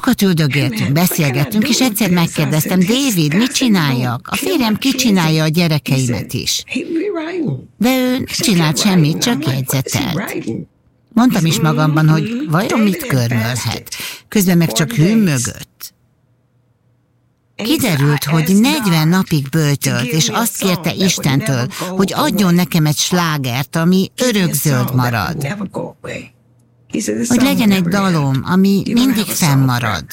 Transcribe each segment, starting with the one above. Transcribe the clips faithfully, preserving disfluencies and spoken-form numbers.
Sokat üldögéltünk, beszélgettünk, és egyszer megkérdeztem, David, mit csináljak? A férjem kicsinálja a gyerekeimet is. De ő csinált semmit, csak jegyzetelt. Mondtam is magamban, hogy vajon mit körmölhet. Közben meg csak hűmögött. Kiderült, hogy negyven napig böjtölt, és azt kérte Istentől, hogy adjon nekem egy slágert, ami örökzöld marad. Hogy legyen egy dalom, ami mindig fennmarad.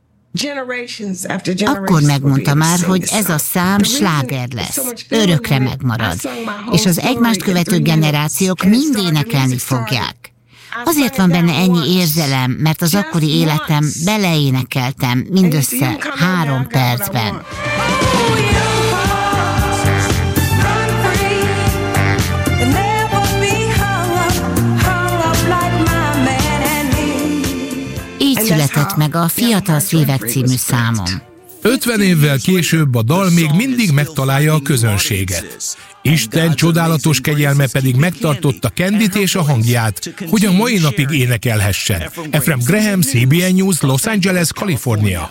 Akkor megmondta már, hogy ez a szám sláger lesz, örökre megmarad, és az egymást követő generációk mind énekelni fogják. Azért van benne ennyi érzelem, mert az akkori életem beleénekeltem mindössze három percben. Így született meg a Fiatal Szívek című számom. ötven évvel később a dal még mindig megtalálja a közönséget. Isten csodálatos kegyelme pedig megtartotta Candyt és a hangját, hogy a mai napig énekelhessen. Ephraim Graham, cé bé en News, Los Angeles, Kalifornia.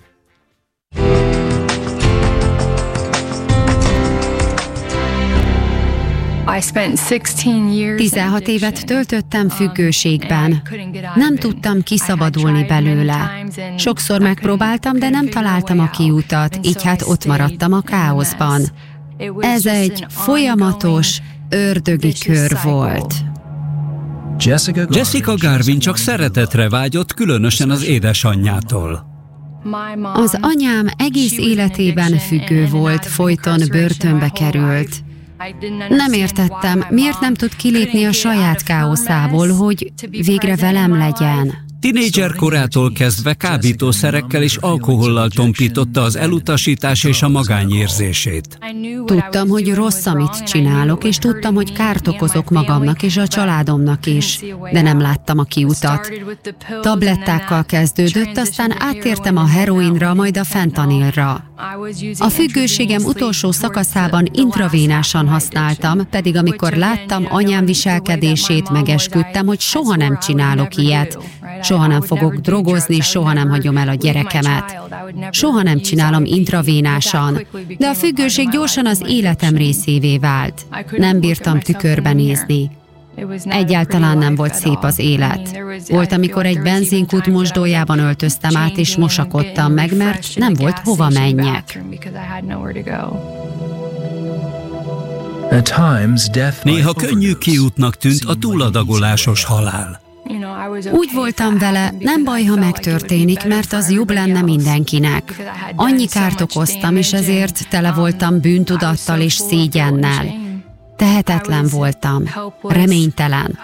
tizenhat évet töltöttem függőségben. Nem tudtam kiszabadulni belőle. Sokszor megpróbáltam, de nem találtam a kiutat, így hát ott maradtam a káoszban. Ez egy folyamatos, ördögi kör volt. Jessica Garvin csak szeretetre vágyott, különösen az édesanyjától. Az anyám egész életében függő volt, folyton börtönbe került. Nem értettem, miért nem tud kilépni a saját káoszából, hogy végre velem legyen. Tinédzser korától kezdve kábítószerekkel és alkohollal tompította az elutasítás és a magányérzését. Tudtam, hogy rossz, amit csinálok, és tudtam, hogy kárt okozok magamnak és a családomnak is, de nem láttam a kiutat. Tablettákkal kezdődött, aztán áttértem a heroinra, majd a fentanilra. A függőségem utolsó szakaszában intravénásan használtam, pedig amikor láttam anyám viselkedését, megesküdtem, hogy soha nem csinálok ilyet. Soha nem fogok drogozni, soha nem hagyom el a gyerekemet. Soha nem csinálom intravénásan, de a függőség gyorsan az életem részévé vált. Nem bírtam tükörbe nézni. Egyáltalán nem volt szép az élet. Volt, amikor egy benzinkút mosdójában öltöztem át, és mosakodtam meg, mert nem volt hova menjek. Néha könnyű kiútnak tűnt a túladagolásos halál. Úgy voltam vele, nem baj, ha megtörténik, mert az jobb lenne mindenkinek. Annyi kárt okoztam, és ezért tele voltam bűntudattal és szégyennel. Tehetetlen voltam, reménytelen.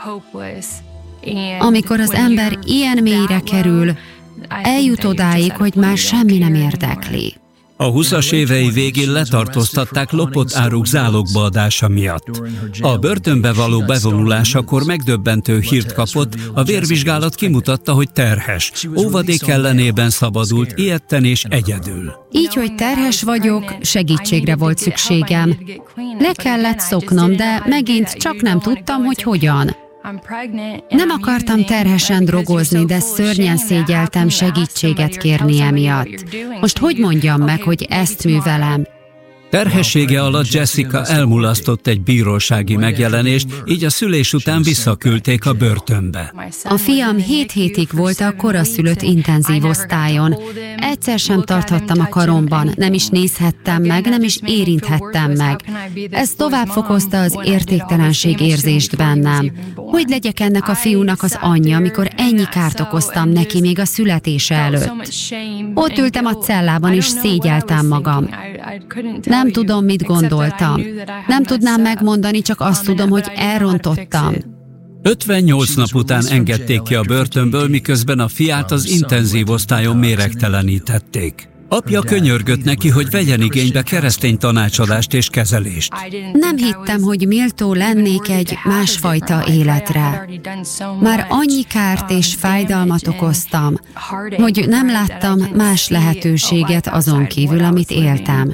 Amikor az ember ilyen mélyre kerül, eljut odáig, hogy már semmi nem érdekli. A húszas évei végén letartóztatták lopott áruk zálogba adása miatt. A börtönbe való bevonulásakor megdöbbentő hírt kapott, a vérvizsgálat kimutatta, hogy terhes. Óvadék ellenében szabadult, ijedten és egyedül. Így, hogy terhes vagyok, segítségre volt szükségem. Le kellett szoknom, de megint csak nem tudtam, hogy hogyan. Nem akartam terhesen drogozni, de szörnyen szégyeltem segítséget kérni emiatt. Most hogy mondjam meg, hogy ezt művelem? Terhessége alatt Jessica elmulasztott egy bírósági megjelenést, így a szülés után visszaküldték a börtönbe. A fiam hét hétig volt a koraszülött intenzív osztályon. Egyszer sem tarthattam a karomban, nem is nézhettem meg, nem is érinthettem meg. Ez tovább fokozta az értéktelenség érzést bennem. Hogy legyek ennek a fiúnak az anyja, amikor ennyi kárt okoztam neki még a születése előtt? Ott ültem a cellában és szégyeltem magam. Nem tudom, mit gondoltam. Nem tudnám megmondani, csak azt tudom, hogy elrontottam. ötvennyolc nap után engedték ki a börtönből, miközben a fiát az intenzív osztályon méregtelenítették. Apja könyörgött neki, hogy vegyen igénybe keresztény tanácsadást és kezelést. Nem hittem, hogy méltó lennék egy másfajta életre. Már annyi kárt és fájdalmat okoztam, hogy nem láttam más lehetőséget azon kívül, amit éltem.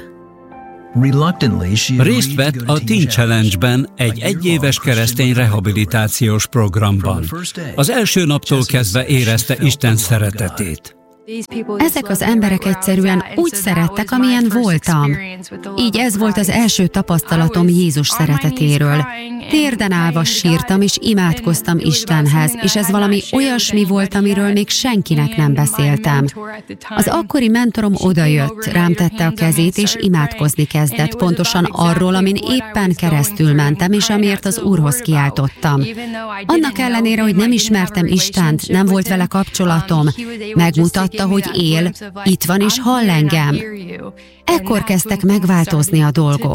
Részt vett a Teen Challenge-ben, egy egyéves keresztény rehabilitációs programban. Az első naptól kezdve érezte Isten szeretetét. Ezek az emberek egyszerűen úgy szerettek, amilyen voltam. Így ez volt az első tapasztalatom Jézus szeretetéről. Térden állva sírtam és imádkoztam Istenhez, és ez valami olyasmi volt, amiről még senkinek nem beszéltem. Az akkori mentorom odajött, rám tette a kezét, és imádkozni kezdett, pontosan arról, amin éppen keresztül mentem, és amiért az Úrhoz kiáltottam. Annak ellenére, hogy nem ismertem Istent, nem volt vele kapcsolatom, megmutatta, hogy él, itt van és hall engem. Ekkor kezdtek megváltozni a dolgok.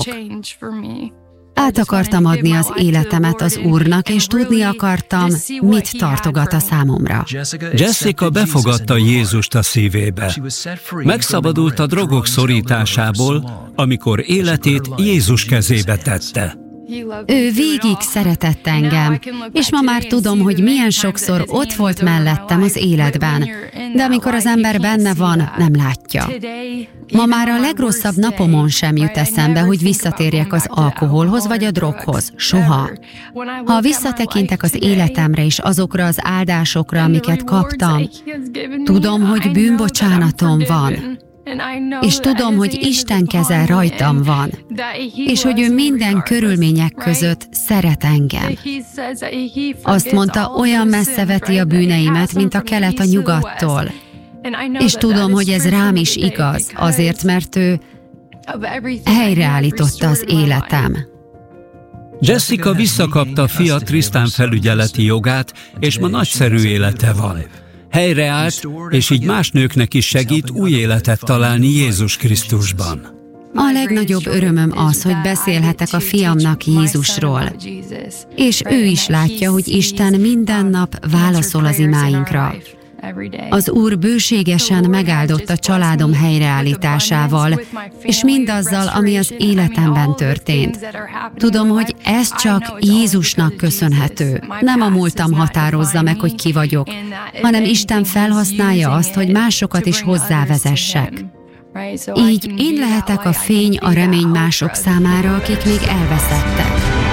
Át akartam adni az életemet az Úrnak, és tudni akartam, mit tartogat a számomra. Jessica befogadta Jézust a szívébe. Megszabadult a drogok szorításából, amikor életét Jézus kezébe tette. Ő végig szeretett engem, és ma már tudom, hogy milyen sokszor ott volt mellettem az életben, de amikor az ember benne van, nem látja. Ma már a legrosszabb napomon sem jut eszembe, hogy visszatérjek az alkoholhoz vagy a droghoz. Soha. Ha visszatekintek az életemre és azokra az áldásokra, amiket kaptam, tudom, hogy bűnbocsánatom van. És tudom, hogy Isten keze rajtam van, és hogy ő minden körülmények között szeret engem. Azt mondta, olyan messze veti a bűneimet, mint a kelet a nyugattól. És tudom, hogy ez rám is igaz, azért, mert ő helyreállította az életem. Jessica visszakapta fia Tristan felügyeleti jogát, és ma nagyszerű élete van. Helyreállt, és így más nőknek is segít új életet találni Jézus Krisztusban. A legnagyobb örömöm az, hogy beszélhetek a fiamnak Jézusról, és ő is látja, hogy Isten minden nap válaszol az imáinkra. Az Úr bőségesen megáldott a családom helyreállításával, és mindazzal, ami az életemben történt. Tudom, hogy ez csak Jézusnak köszönhető. Nem a múltam határozza meg, hogy ki vagyok, hanem Isten felhasználja azt, hogy másokat is hozzávezessek. Így én lehetek a fény, a remény mások számára, akik még elveszettek.